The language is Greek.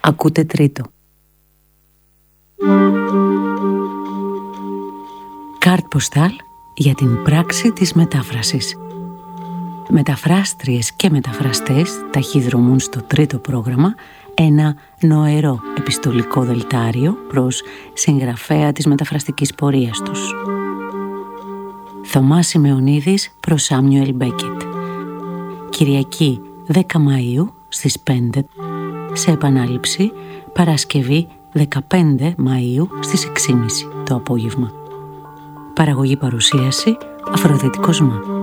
Ακούτε τρίτο. Κάρτ ποστάλ για την πράξη της μετάφρασης. Μεταφράστριες και μεταφραστές ταχυδρομούν στο τρίτο πρόγραμμα ένα νοερό επιστολικό δελτάριο προς συγγραφέα της μεταφραστικής πορείας τους. Θωμάς Σιμεωνίδης προς Σάμιουελ Μπέκετ. Κυριακή 10 Μαΐου στις 5, σε επανάληψη Παρασκευή 15 Μαΐου στις 6.30 το απόγευμα. Παραγωγή παρουσίαση Αφροδίτη Κοσμά.